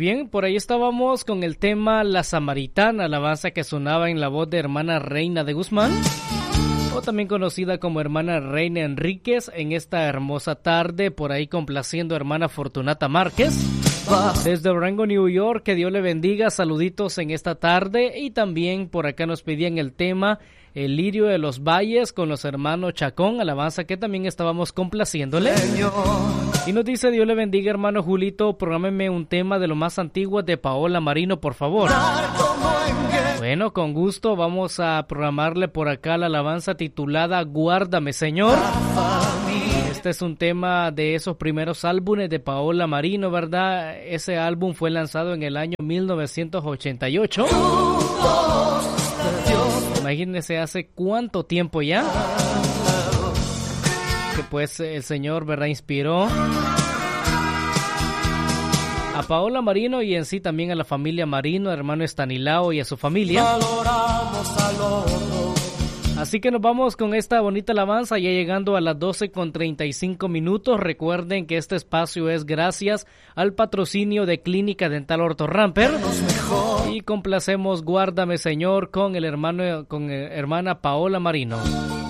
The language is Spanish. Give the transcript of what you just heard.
bien, por ahí estábamos con el tema La Samaritana, alabanza que sonaba en la voz de hermana Reina de Guzmán, o también conocida como hermana Reina Enríquez, en esta hermosa tarde, por ahí complaciendo a hermana Fortunata Márquez. Desde Durango, New York, que Dios le bendiga, saluditos en esta tarde. Y también por acá nos pedían el tema El Lirio de los Valles con los hermanos Chacón, alabanza que también estábamos complaciéndole. Y nos dice Dios le bendiga, hermano Julito, prográmeme un tema de lo más antiguo de Paola Marino, por favor. Bueno, con gusto vamos a programarle por acá la alabanza titulada Guárdame, Señor. Este es un tema de esos primeros álbumes de Paola Marino, ¿verdad? Ese álbum fue lanzado en el año 1988. Imagínense hace cuánto tiempo ya que pues el Señor, ¿verdad?, inspiró a Paola Marino y en sí también a la familia Marino, a hermano Estanilao y a su familia. Así que nos vamos con esta bonita alabanza, ya llegando a las 12:35. Recuerden que este espacio es gracias al patrocinio de Clínica Dental Ortorramper. Y complacemos Guárdame, Señor, con hermana Paola Marino.